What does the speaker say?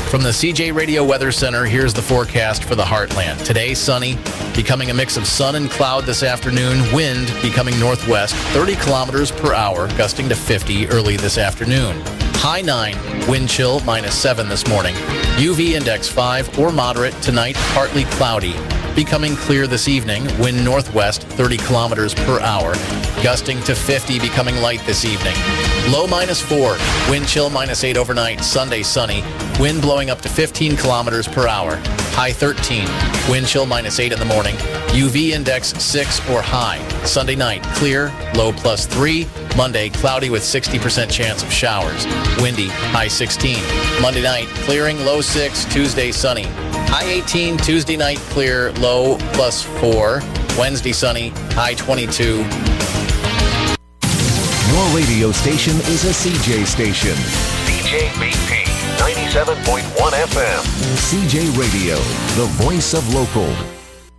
From the CJ Radio Weather Center, here's the forecast for the Heartland. Today, sunny, becoming a mix of sun and cloud this afternoon. Wind becoming northwest, 30 kilometers per hour, gusting to 50 early this afternoon. High 9, wind chill -7 this morning. UV index 5 or moderate tonight, partly cloudy. Becoming clear this evening, wind northwest, 30 kilometers per hour, gusting to 50, becoming light this evening. Low -4, wind chill -8 overnight, Sunday sunny, wind blowing up to 15 kilometers per hour. High 13, wind chill -8 in the morning, UV index 6 or high. Sunday night, clear, low +3. Monday, cloudy with 60% chance of showers. Windy, high 16. Monday night, clearing, low 6. Tuesday, sunny. High 18, Tuesday night, clear, low +4. Wednesday, sunny, high 22. Your radio station is a CJ station. CJBP 97.1 FM. CJ Radio, the voice of local.